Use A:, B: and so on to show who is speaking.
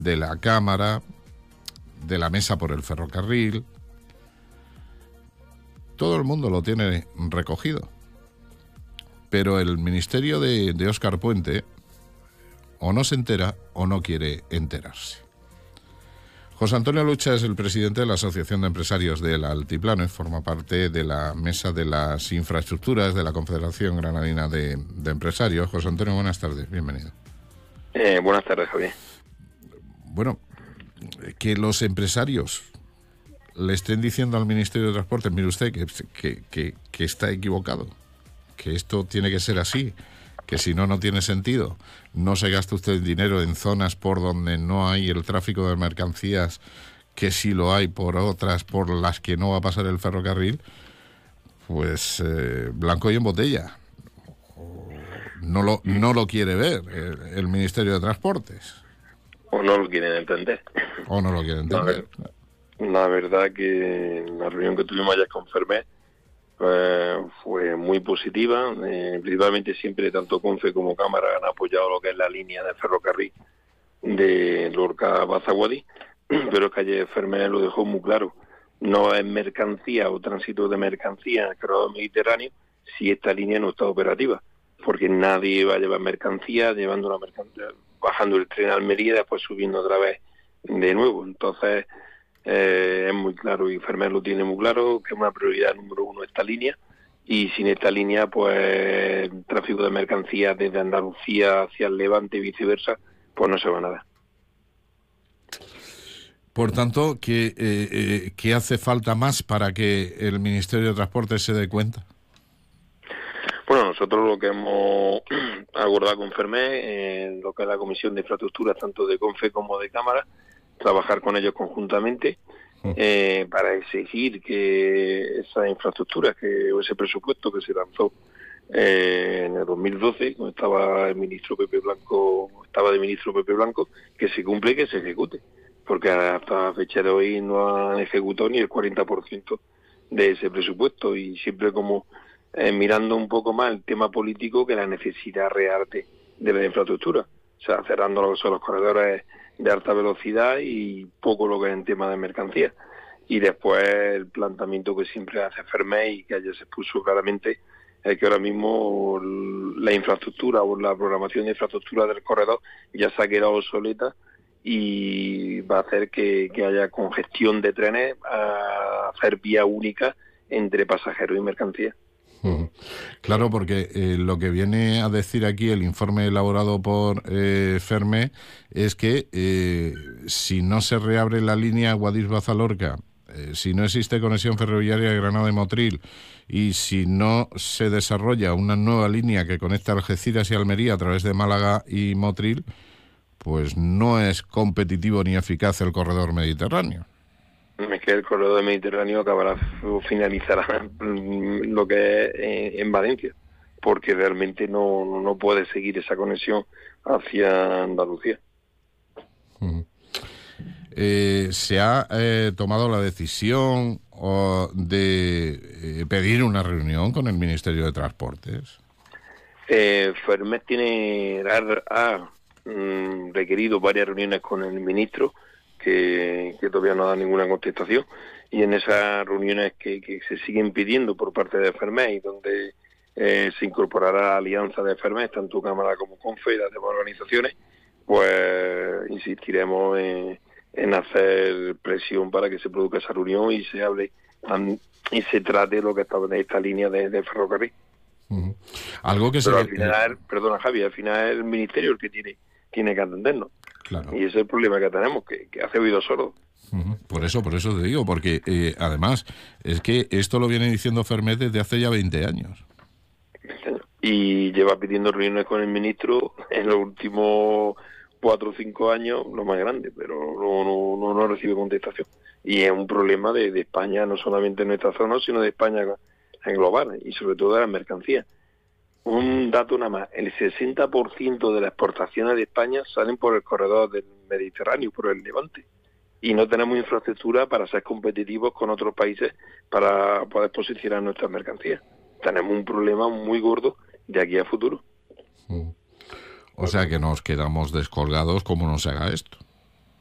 A: de la Cámara, de la Mesa por el Ferrocarril. Todo el mundo lo tiene recogido. Pero el ministerio de Óscar Puente o no se entera o no quiere enterarse. José Antonio Lucha es el presidente de la Asociación de Empresarios del Altiplano y forma parte de la Mesa de las Infraestructuras de la Confederación Granadina de Empresarios. José Antonio, buenas tardes, bienvenido.
B: Buenas tardes, Javier.
A: Bueno, que los empresarios le estén diciendo al Ministerio de Transportes, mire usted, que está equivocado, que esto tiene que ser así, que si no, no tiene sentido. No se gasta usted dinero en zonas por donde no hay el tráfico de mercancías, que sí lo hay por otras por las que no va a pasar el ferrocarril, pues blanco y en botella. No lo quiere ver el Ministerio de Transportes.
B: O no lo quieren entender.
A: O no lo quieren entender.
B: La verdad que la reunión que tuvimos ayer con Fermet fue muy positiva. Principalmente siempre tanto Confe como Cámara han apoyado lo que es la línea de ferrocarril de Lorca a Bazaguadí, pero es que ayer Fermet lo dejó muy claro. No es mercancía o tránsito de mercancía en el corredor mediterráneo si esta línea no está operativa, porque nadie va a llevar mercancía llevando una mercancía, bajando el tren a Almería y después subiendo otra vez de nuevo. Entonces es muy claro, y Fermet lo tiene muy claro, que es una prioridad número uno esta línea, y sin esta línea pues el tráfico de mercancías desde Andalucía hacia el Levante y viceversa pues no se va a dar.
A: Por tanto, ¿qué hace falta más para que el Ministerio de Transportes se dé cuenta?
B: Bueno, nosotros lo que hemos acordado con Fermet, en lo que es la Comisión de Infraestructuras, tanto de Confe como de Cámara, trabajar con ellos conjuntamente para exigir que esa infraestructura, o ese presupuesto que se lanzó en el 2012, cuando estaba de ministro Pepe Blanco, que se cumple y que se ejecute, porque hasta la fecha de hoy no han ejecutado ni el 40% de ese presupuesto, y siempre como mirando un poco más el tema político que la necesidad real de la infraestructura, o sea, cerrando lo que son los corredores de alta velocidad y poco lo que es en tema de mercancías. Y después el planteamiento que siempre hace Fermet y que ayer se expuso claramente es que ahora mismo la infraestructura o la programación de infraestructura del corredor ya se ha quedado obsoleta y va a hacer que haya congestión de trenes a hacer vía única entre pasajeros y mercancías.
A: Claro, porque lo que viene a decir aquí el informe elaborado por Fermet es que si no se reabre la línea Guadix-Bazalorca, si no existe conexión ferroviaria de Granada y Motril, y si no se desarrolla una nueva línea que conecta Algeciras y Almería a través de Málaga y Motril, pues no es competitivo ni eficaz el corredor mediterráneo.
B: Es que el corredor mediterráneo finalizará lo que es en Valencia, porque realmente no puede seguir esa conexión hacia Andalucía.
A: ¿Se ha tomado la decisión de pedir una reunión con el Ministerio de Transportes?
B: Fermet ha requerido varias reuniones con el ministro, que todavía no da ninguna contestación, y en esas reuniones que se siguen pidiendo por parte de Fermet y donde se incorporará la alianza de Fermet, tanto Cámara como Confe y las demás organizaciones, pues insistiremos en hacer presión para que se produzca esa reunión y se hable y se trate lo que está en esta línea de ferrocarril.
A: Algo que
B: pero al final, perdona Javi, al final es el ministerio el que tiene que atendernos.
A: Claro.
B: Y ese es el problema que tenemos, que hace oídos sordos.
A: Por eso te digo, porque además es que esto lo viene diciendo Fermet desde hace ya 20 años.
B: Y lleva pidiendo reuniones con el ministro en los últimos 4 o 5 años, lo más grande, pero no recibe contestación. Y es un problema de España, no solamente en nuestra zona, sino de España en global, y sobre todo de las mercancías. Un dato nada más, el 60% de las exportaciones de España salen por el corredor del Mediterráneo, por el Levante, y no tenemos infraestructura para ser competitivos con otros países para poder posicionar nuestras mercancías. Tenemos un problema muy gordo de aquí a futuro.
A: O sea que nos quedamos descolgados como no se haga esto.